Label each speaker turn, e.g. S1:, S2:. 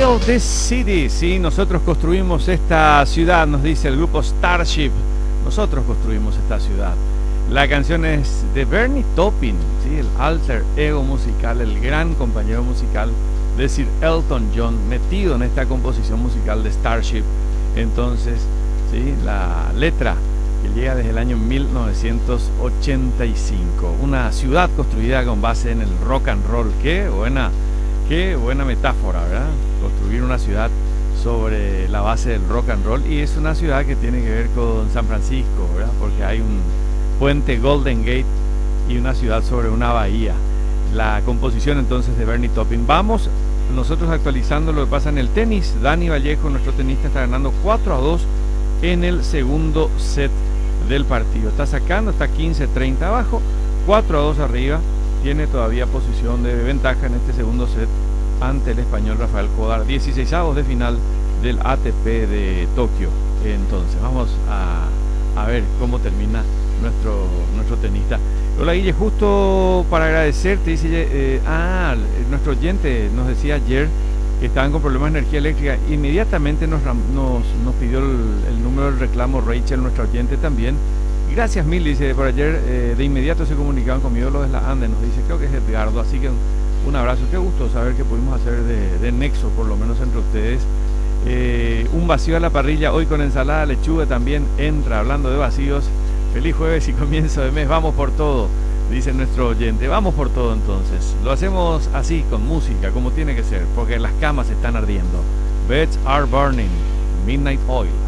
S1: build this city. Sí, nosotros construimos esta ciudad, nos dice el grupo Starship. Nosotros construimos esta ciudad. La canción es de Bernie Taupin, ¿sí? El alter ego musical, el gran compañero musical de Sir Elton John, metido en esta composición musical de Starship. Entonces, ¿sí? La letra que llega desde el año 1985. Una ciudad construida con base en el rock and roll. Qué buena metáfora, ¿verdad? Construir una ciudad sobre la base del rock and roll. Y es una ciudad que tiene que ver con San Francisco, ¿verdad? Porque hay un puente Golden Gate y una ciudad sobre una bahía. La composición entonces de Bernie Taupin. Vamos nosotros actualizando lo que pasa en el tenis. Dani Vallejo, nuestro tenista, está ganando 4-2 en el segundo set del partido. Está sacando, está 15-30 abajo, 4-2 arriba. Tiene todavía posición de ventaja en este segundo set ante el español Rafael Codar. 16avos de final del ATP de Tokio. Entonces vamos a ver cómo termina nuestro tenista. Hola Guille, justo para agradecerte, dice nuestro oyente nos decía ayer que estaban con problemas de energía eléctrica. Inmediatamente nos pidió el número del reclamo Rachel, nuestra oyente también. Gracias mil, dice, por ayer de inmediato se comunicaban conmigo los de la ANDE, nos dice, creo que es Edgardo, así que un abrazo, qué gusto saber que pudimos hacer de nexo, por lo menos entre ustedes. Un vacío a la parrilla, hoy con ensalada, lechuga también entra, hablando de vacíos. Feliz jueves y comienzo de mes, vamos por todo, dice nuestro oyente, vamos por todo entonces. Lo hacemos así, con música, como tiene que ser, porque las camas están ardiendo. Beds are burning, Midnight Oil.